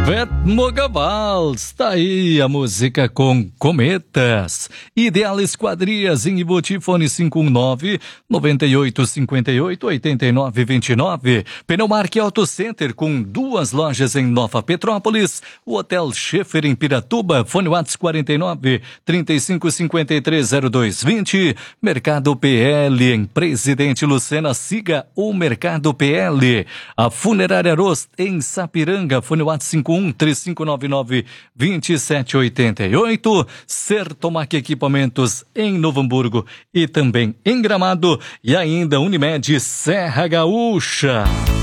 Vetmogavals, tá aí a música com Cometas. Ideal Esquadrias em Ibuti, fone 519-9858-8929. Pneumark Auto Center com 2 lojas em Nova Petrópolis. O Hotel Schaefer em Piratuba, fone WhatsApp 49-3553-0220. Mercado PL em Presidente Lucena, siga o Mercado PL. A Funerária Rost em Sapiranga, fone WhatsApp 3599-2788. Sertomac Equipamentos em Novo Hamburgo e também em Gramado. E ainda Unimed Serra Gaúcha.